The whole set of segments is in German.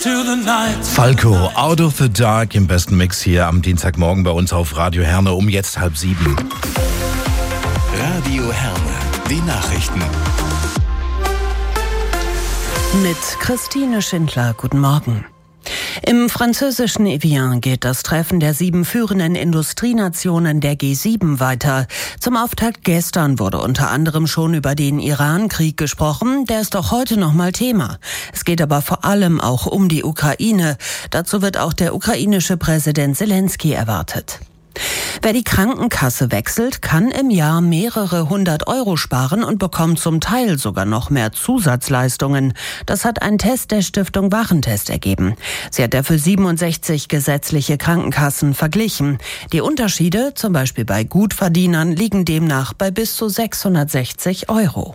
Falco, Out of the Dark im besten Mix hier am Dienstagmorgen bei uns auf Radio Herne um jetzt 6:30. Radio Herne, die Nachrichten. Mit Christine Schindler, guten Morgen. Im französischen Evian geht das Treffen der 7 führenden Industrienationen der G7 weiter. Zum Auftakt gestern wurde unter anderem schon über den Iran-Krieg gesprochen. Der ist auch heute nochmal Thema. Es geht aber vor allem auch um die Ukraine. Dazu wird auch der ukrainische Präsident Zelensky erwartet. Wer die Krankenkasse wechselt, kann im Jahr mehrere 100 € sparen und bekommt zum Teil sogar noch mehr Zusatzleistungen. Das hat ein Test der Stiftung Warentest ergeben. Sie hat dafür 67 gesetzliche Krankenkassen verglichen. Die Unterschiede, zum Beispiel bei Gutverdienern, liegen demnach bei bis zu 660 €.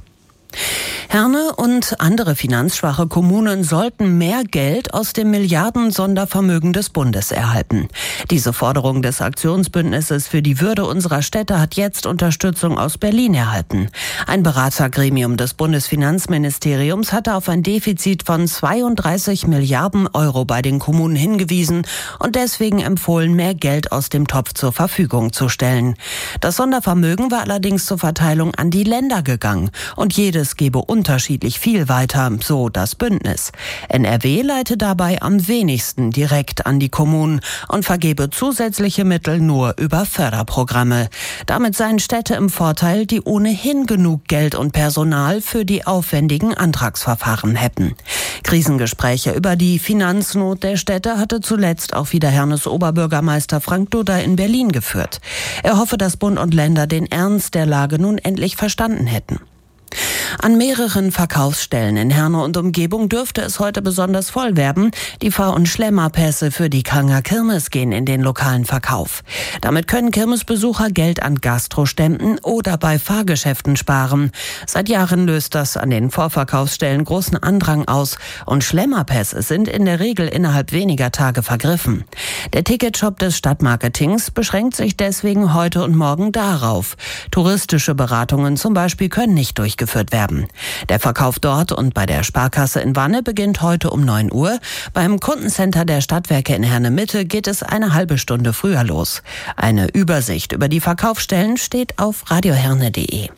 Herne und andere finanzschwache Kommunen sollten mehr Geld aus dem Milliarden-Sondervermögen des Bundes erhalten. Diese Forderung des Aktionsbündnisses für die Würde unserer Städte hat jetzt Unterstützung aus Berlin erhalten. Ein Beratergremium des Bundesfinanzministeriums hatte auf ein Defizit von 32 Milliarden € bei den Kommunen hingewiesen und deswegen empfohlen, mehr Geld aus dem Topf zur Verfügung zu stellen. Das Sondervermögen war allerdings zur Verteilung an die Länder gegangen und jedes gebe unterschiedlich viel weiter, so das Bündnis. NRW leite dabei am wenigsten direkt an die Kommunen und vergebe zusätzliche Mittel nur über Förderprogramme. Damit seien Städte im Vorteil, die ohnehin genug Geld und Personal für die aufwendigen Antragsverfahren hätten. Krisengespräche über die Finanznot der Städte hatte zuletzt auch wieder Hernes Oberbürgermeister Frank Dudda in Berlin geführt. Er hoffe, dass Bund und Länder den Ernst der Lage nun endlich verstanden hätten. An mehreren Verkaufsstellen in Herne und Umgebung dürfte es heute besonders voll werden. Die Fahr- und Schlemmerpässe für die Kranger Kirmes gehen in den lokalen Verkauf. Damit können Kirmesbesucher Geld an Gastroständen oder bei Fahrgeschäften sparen. Seit Jahren löst das an den Vorverkaufsstellen großen Andrang aus und Schlemmerpässe sind in der Regel innerhalb weniger Tage vergriffen. Der Ticketshop des Stadtmarketings beschränkt sich deswegen heute und morgen darauf. Touristische Beratungen zum Beispiel können nicht durchgeführt werden. Der Verkauf dort und bei der Sparkasse in Wanne beginnt heute um 9 Uhr. Beim Kundencenter der Stadtwerke in Herne Mitte geht es eine halbe Stunde früher los. Eine Übersicht über die Verkaufsstellen steht auf radioherne.de.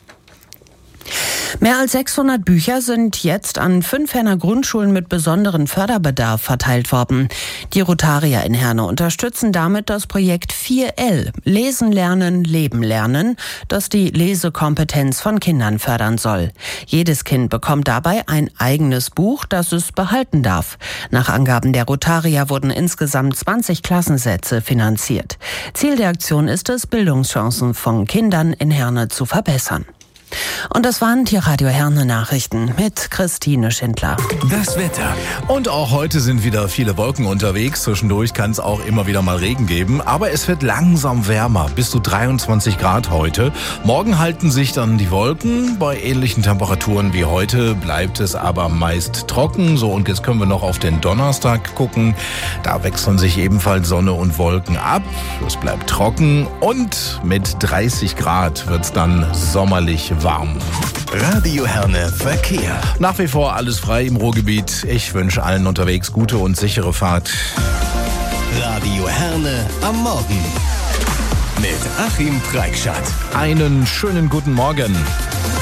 Mehr als 600 Bücher sind jetzt an 5 Herner Grundschulen mit besonderen Förderbedarf verteilt worden. Die Rotarier in Herne unterstützen damit das Projekt 4L, Lesen lernen, Leben lernen, das die Lesekompetenz von Kindern fördern soll. Jedes Kind bekommt dabei ein eigenes Buch, das es behalten darf. Nach Angaben der Rotarier wurden insgesamt 20 Klassensätze finanziert. Ziel der Aktion ist es, Bildungschancen von Kindern in Herne zu verbessern. Und das waren die Radio Herne Nachrichten mit Christine Schindler. Das Wetter. Und auch heute sind wieder viele Wolken unterwegs. Zwischendurch kann es auch immer wieder mal Regen geben. Aber es wird langsam wärmer. Bis zu 23 Grad heute. Morgen halten sich dann die Wolken. Bei ähnlichen Temperaturen wie heute bleibt es aber meist trocken. So, und jetzt können wir noch auf den Donnerstag gucken. Da wechseln sich ebenfalls Sonne und Wolken ab. Es bleibt trocken und mit 30 Grad wird es dann sommerlich warm. Radio Herne Verkehr. Nach wie vor alles frei im Ruhrgebiet. Ich wünsche allen unterwegs gute und sichere Fahrt. Radio Herne am Morgen. Mit Achim Preikschat. Einen schönen guten Morgen.